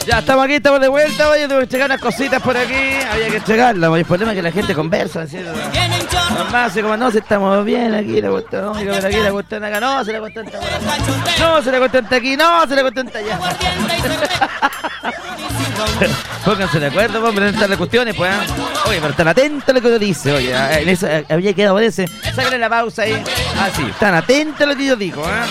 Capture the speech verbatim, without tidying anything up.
Ya estamos aquí, estamos de vuelta. Oye, tengo que checar unas cositas por aquí. Había que checarlas. El problema es que la gente conversa, ¿cierto? Normal, así como no, si estamos bien aquí, la cuestión, no, por aquí, la cuestión acá, no, se la cuestión está por acá. No, se la cuestión está aquí, no, se la cuestión está allá. Pónganse de acuerdo, vamos a presentar las cuestiones, pues. ¿eh? Oye, pero están atentos a lo que yo dice, oye. En eso, había quedado, parece. Sácale la pausa ahí. Ah, sí, están atentos a lo que yo digo, ¿eh?